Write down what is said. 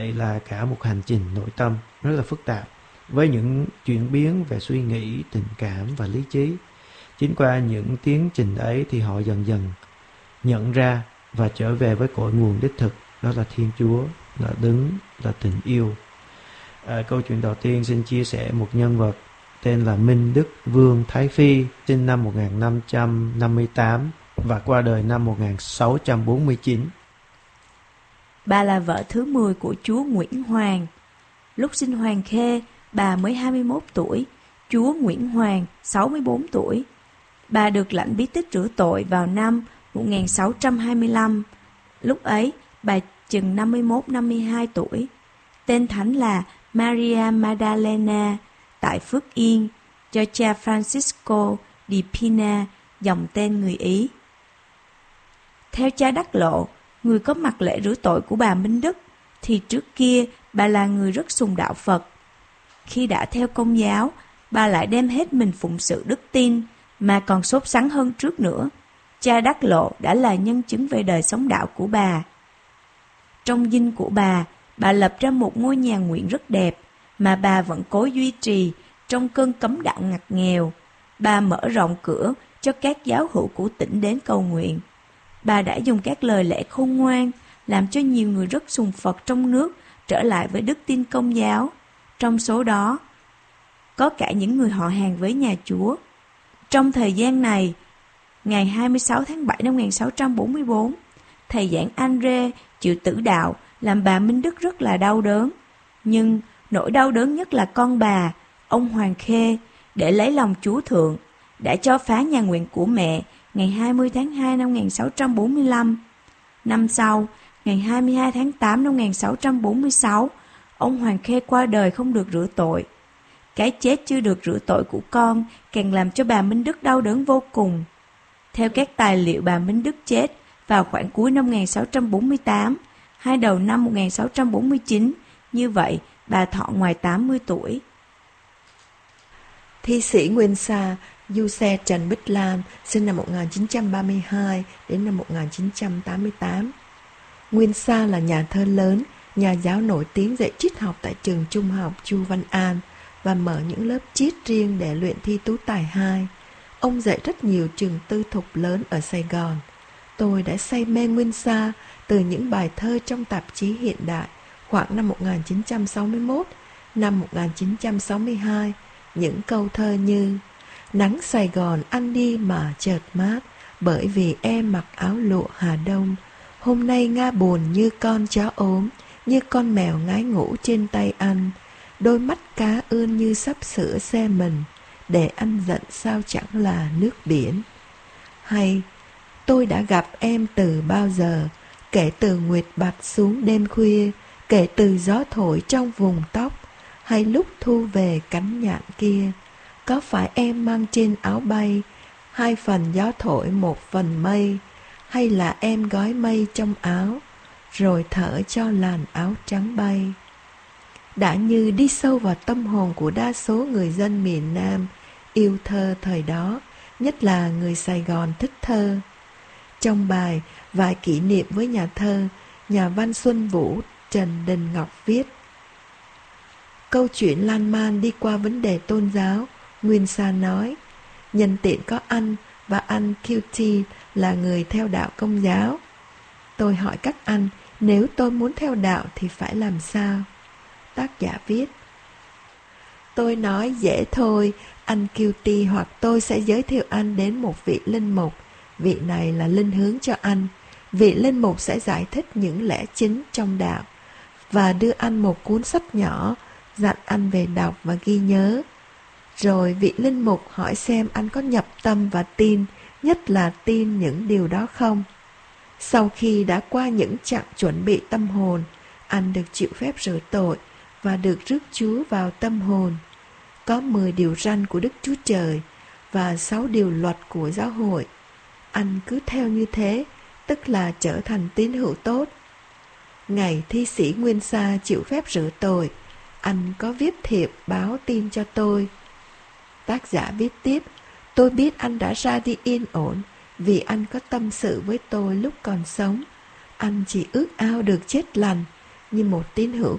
Đây là cả một hành trình nội tâm rất là phức tạp, với những chuyển biến về suy nghĩ, tình cảm và lý trí. Chính qua những tiến trình ấy thì họ dần dần nhận ra và trở về với cội nguồn đích thực, đó là Thiên Chúa, là Đấng, là tình yêu. Câu chuyện đầu tiên xin chia sẻ một nhân vật tên là Minh Đức Vương Thái Phi, sinh năm 1558 và qua đời năm 1649. Bà là vợ thứ 10 của chúa Nguyễn Hoàng. Lúc sinh Hoàng Khê, bà mới 21 tuổi, chúa Nguyễn Hoàng 64 tuổi. Bà được lãnh bí tích rửa tội vào năm 1625. Lúc ấy, bà chừng 51-52 tuổi. Tên thánh là Maria Magdalena, tại Phước Yên, cho cha Francisco di Pina, dòng tên người Ý. Theo cha Đắc Lộ, người có mặc lễ rửa tội của bà Minh Đức, thì trước kia bà là người rất sùng đạo Phật. Khi đã theo Công giáo, bà lại đem hết mình phụng sự đức tin, mà còn sốt sắng hơn trước nữa. Cha Đắc Lộ đã là nhân chứng về đời sống đạo của bà. Trong dinh của bà lập ra một ngôi nhà nguyện rất đẹp, mà bà vẫn cố duy trì trong cơn cấm đạo ngặt nghèo. Bà mở rộng cửa cho các giáo hữu của tỉnh đến cầu nguyện. Bà đã dùng các lời lẽ khôn ngoan, làm cho nhiều người rất sùng Phật trong nước trở lại với đức tin Công giáo. Trong số đó, có cả những người họ hàng với nhà Chúa. Trong thời gian này, ngày 26 tháng 7 năm 1644, thầy giảng Andre chịu tử đạo làm bà Minh Đức rất là đau đớn. Nhưng nỗi đau đớn nhất là con bà, ông Hoàng Khê, để lấy lòng Chúa Thượng, đã cho phá nhà nguyện của mẹ ngày 20 tháng 2 năm 1645. Năm sau, ngày 22 tháng 8 năm 1646, ông Hoàng Khê qua đời không được rửa tội. Cái chết chưa được rửa tội của con càng làm cho bà Minh Đức đau đớn vô cùng. Theo các tài liệu, bà Minh Đức chết vào khoảng cuối năm 1648, hay đầu năm 1649, như vậy bà thọ ngoài 80 tuổi. Thi sĩ Nguyên Sa Du Xe Trần Bích Lan, sinh năm 1932 đến năm 1988. Nguyên Sa là nhà thơ lớn, nhà giáo nổi tiếng dạy triết học tại trường trung học Chu Văn An và mở những lớp triết riêng để luyện thi tú tài 2. Ông dạy rất nhiều trường tư thục lớn ở Sài Gòn. Tôi đã say mê Nguyên Sa từ những bài thơ trong tạp chí Hiện Đại khoảng năm 1961, năm 1962, những câu thơ như: nắng Sài Gòn ăn đi mà chợt mát, bởi vì em mặc áo lụa Hà Đông. Hôm nay Nga buồn như con chó ốm, như con mèo ngái ngủ trên tay anh. Đôi mắt cá ươn như sắp sửa xe mình, để anh giận sao chẳng là nước biển. Hay tôi đã gặp em từ bao giờ, kể từ nguyệt bạch xuống đêm khuya, kể từ gió thổi trong vùng tóc, hay lúc thu về cánh nhạn kia. Có phải em mang trên áo bay 2 phần gió thổi 1 phần mây, hay là em gói mây trong áo rồi thở cho làn áo trắng bay? Đã như đi sâu vào tâm hồn của đa số người dân miền Nam yêu thơ thời đó, nhất là người Sài Gòn thích thơ. Trong bài Vài kỷ niệm với nhà thơ, nhà văn Xuân Vũ Trần Đình Ngọc viết: câu chuyện lan man đi qua vấn đề tôn giáo, Nguyên Sa nói: nhân tiện có anh và anh QT là người theo đạo Công giáo. Tôi hỏi các anh, nếu tôi muốn theo đạo thì phải làm sao? Tác giả viết: tôi nói dễ thôi, anh QT hoặc tôi sẽ giới thiệu anh đến một vị linh mục. Vị này là linh hướng cho anh. Vị linh mục sẽ giải thích những lẽ chính trong đạo và đưa anh một cuốn sách nhỏ, dặn anh về đọc và ghi nhớ. Rồi vị linh mục hỏi xem anh có nhập tâm và tin, nhất là tin những điều đó không. Sau khi đã qua những chặng chuẩn bị tâm hồn, anh được chịu phép rửa tội và được rước Chúa vào tâm hồn. Có 10 điều răn của Đức Chúa Trời và 6 điều luật của giáo hội. Anh cứ theo như thế, tức là trở thành tín hữu tốt. Ngày thi sĩ Nguyên Sa chịu phép rửa tội, anh có viết thiệp báo tin cho tôi. Tác giả viết tiếp: tôi biết anh đã ra đi yên ổn vì anh có tâm sự với tôi lúc còn sống. Anh chỉ ước ao được chết lành như một tín hữu